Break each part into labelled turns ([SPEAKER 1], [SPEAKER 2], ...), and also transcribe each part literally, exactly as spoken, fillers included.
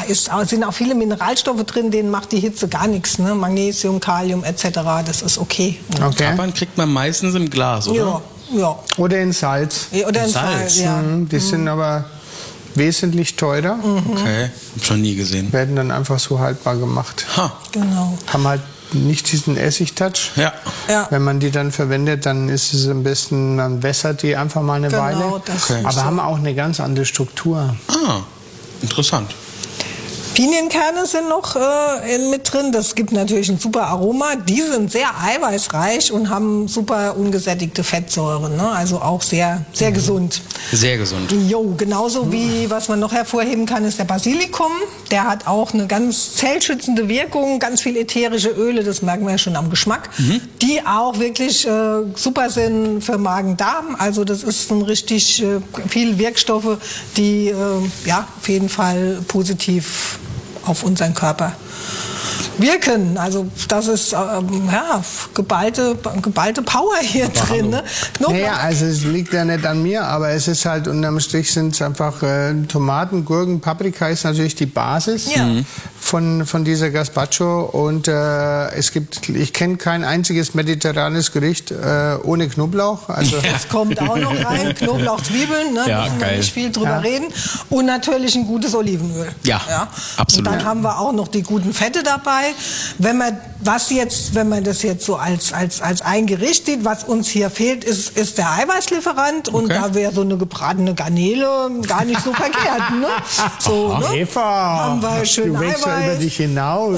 [SPEAKER 1] ist, sind auch viele Mineralstoffe drin, denen macht die Hitze gar nichts. Ne? Magnesium, Kalium et cetera. Das ist okay.
[SPEAKER 2] Okay. Kapern kriegt man meistens im Glas, oder?
[SPEAKER 1] Ja, ja.
[SPEAKER 3] Oder in Salz.
[SPEAKER 1] Oder in
[SPEAKER 2] Salz.
[SPEAKER 1] Salz, ja.
[SPEAKER 3] Mhm, die mhm. sind aber wesentlich teurer.
[SPEAKER 1] Mhm.
[SPEAKER 2] Okay, hab schon nie gesehen.
[SPEAKER 3] Werden dann einfach so haltbar gemacht.
[SPEAKER 2] Ha.
[SPEAKER 1] Genau.
[SPEAKER 3] Haben halt nicht diesen Essig-Touch.
[SPEAKER 2] Ja.
[SPEAKER 1] Ja.
[SPEAKER 3] Wenn man die dann verwendet, dann ist es am besten, man wässert die einfach mal eine
[SPEAKER 1] Genau,
[SPEAKER 3] Weile.
[SPEAKER 1] das
[SPEAKER 2] Okay.
[SPEAKER 1] ist
[SPEAKER 3] Aber
[SPEAKER 1] so.
[SPEAKER 3] haben auch eine ganz andere Struktur.
[SPEAKER 2] Ah, interessant.
[SPEAKER 1] Pinienkerne sind noch äh, mit drin. Das gibt natürlich ein super Aroma. Die sind sehr eiweißreich und haben super ungesättigte Fettsäuren. Ne? Also auch sehr, sehr mhm. gesund.
[SPEAKER 2] Sehr gesund.
[SPEAKER 1] Jo, genauso wie, was man noch hervorheben kann, ist der Basilikum. Der hat auch eine ganz zellschützende Wirkung, ganz viel ätherische Öle, das merken wir ja schon am Geschmack, mhm. die auch wirklich äh, super sind für Magen-Darm. Also das ist ein richtig äh, viel Wirkstoffe, die äh, ja auf jeden Fall positiv auf unseren Körper wirken. Also das ist ähm, ja, geballte, geballte Power hier drin. Ne?
[SPEAKER 3] Naja, also es liegt ja nicht an mir, aber es ist halt unterm Strich sind es einfach äh, Tomaten, Gurken, Paprika ist natürlich die Basis
[SPEAKER 1] ja.
[SPEAKER 3] von, von dieser Gazpacho und äh, es gibt, ich kenne kein einziges mediterranes Gericht äh, ohne Knoblauch. Also
[SPEAKER 1] ja. Das kommt auch noch rein, Knoblauch, Zwiebeln, ne?
[SPEAKER 2] Ja,
[SPEAKER 1] da müssen wir
[SPEAKER 2] geil.
[SPEAKER 1] nicht viel drüber
[SPEAKER 3] Ja.
[SPEAKER 1] reden. Und natürlich ein gutes Olivenöl.
[SPEAKER 2] Ja,
[SPEAKER 1] ja.
[SPEAKER 2] absolut.
[SPEAKER 1] Und dann haben wir auch noch die guten Fette dabei. Wenn man was jetzt, wenn man das jetzt so als als als ein Gericht sieht, was uns hier fehlt, ist ist der Eiweißlieferant und
[SPEAKER 2] Okay.
[SPEAKER 1] da wäre so eine gebratene Garnele gar nicht so verkehrt, ne? So, ne?
[SPEAKER 3] Eva,
[SPEAKER 1] haben wir schön
[SPEAKER 3] du willst ja über
[SPEAKER 1] Eiweiß.
[SPEAKER 3] dich hinaus.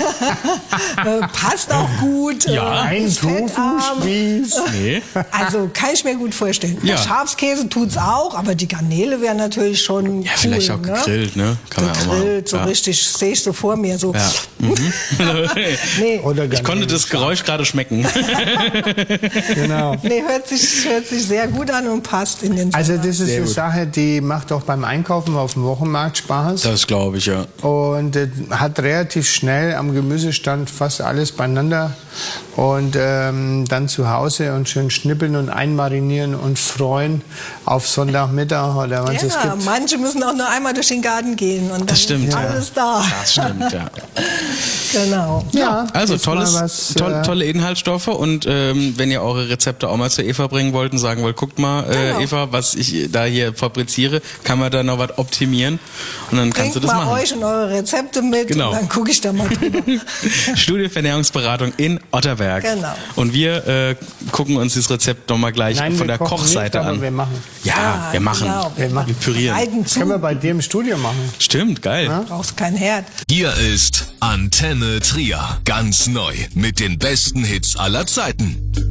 [SPEAKER 1] äh, passt auch gut.
[SPEAKER 2] Ja.
[SPEAKER 1] äh,
[SPEAKER 3] Ein
[SPEAKER 1] ist fettarm.
[SPEAKER 3] Tofu-Spieß.
[SPEAKER 2] Nee.
[SPEAKER 1] Also kann ich mir gut vorstellen.
[SPEAKER 2] Ja.
[SPEAKER 1] Der Schafskäse tut's auch, aber die Garnele wäre natürlich schon
[SPEAKER 2] Ja,
[SPEAKER 1] cool,
[SPEAKER 2] vielleicht auch
[SPEAKER 1] ne?
[SPEAKER 2] gegrillt, ne? Kann man ja auch machen.
[SPEAKER 1] Gegrillt, so
[SPEAKER 2] Ja.
[SPEAKER 1] richtig, sehe ich so vor mir. So.
[SPEAKER 2] Ja. Mhm.
[SPEAKER 1] Nee,
[SPEAKER 3] Oder
[SPEAKER 2] Ich konnte das Geräusch gerade schmecken.
[SPEAKER 3] Genau.
[SPEAKER 1] nee hört, sich, hört sich sehr gut an und passt in den Sommer.
[SPEAKER 3] Also das ist
[SPEAKER 2] Sehr
[SPEAKER 3] eine
[SPEAKER 2] gut.
[SPEAKER 3] Sache, die macht auch beim Einkaufen auf dem Wochenmarkt Spaß.
[SPEAKER 2] Das glaube ich, ja.
[SPEAKER 3] Und äh, hat relativ schnell am Gemüsestand fast alles beieinander. Und ähm, dann zu Hause und schön schnippeln und einmarinieren und freuen auf Sonntagmittag oder was es
[SPEAKER 1] ja,
[SPEAKER 3] gibt.
[SPEAKER 1] manche müssen auch nur einmal durch den Garten gehen und dann
[SPEAKER 2] Das stimmt,
[SPEAKER 1] ist
[SPEAKER 2] ja.
[SPEAKER 1] alles da.
[SPEAKER 2] Das stimmt, ja.
[SPEAKER 1] Genau.
[SPEAKER 3] Ja,
[SPEAKER 2] Also
[SPEAKER 3] ist mal
[SPEAKER 2] tolles,
[SPEAKER 3] was,
[SPEAKER 2] toll,
[SPEAKER 3] äh,
[SPEAKER 2] tolle Inhaltsstoffe und ähm, wenn ihr eure Rezepte auch mal zu Eva bringen wollt und sagen wollt, guckt mal, äh,
[SPEAKER 1] Genau.
[SPEAKER 2] Eva, was ich da hier fabriziere, kann man da noch was optimieren und dann kannst
[SPEAKER 1] Bringt
[SPEAKER 2] du das
[SPEAKER 1] mal
[SPEAKER 2] machen.
[SPEAKER 1] euch und eure Rezepte mit
[SPEAKER 2] Genau.
[SPEAKER 1] und dann gucke ich da mal drüber.
[SPEAKER 2] Studie für Ernährungsberatung in Otterberg.
[SPEAKER 1] Genau.
[SPEAKER 2] Und wir äh, gucken uns das Rezept noch mal gleich
[SPEAKER 3] Nein,
[SPEAKER 2] von
[SPEAKER 3] wir
[SPEAKER 2] der
[SPEAKER 3] kochen
[SPEAKER 2] Kochseite
[SPEAKER 3] nicht, aber
[SPEAKER 2] an.
[SPEAKER 3] wir machen.
[SPEAKER 2] Ja,
[SPEAKER 1] Ja,
[SPEAKER 2] wir machen.
[SPEAKER 1] genau.
[SPEAKER 3] Wir machen.
[SPEAKER 2] Wir pürieren.
[SPEAKER 1] Reiten
[SPEAKER 3] Das können wir
[SPEAKER 1] zu,
[SPEAKER 3] bei dir im Studio machen.
[SPEAKER 2] Stimmt, geil.
[SPEAKER 3] Ja?
[SPEAKER 1] brauchst kein Herd.
[SPEAKER 4] Hier ist Antenne Trier. Ganz neu mit den besten Hits aller Zeiten.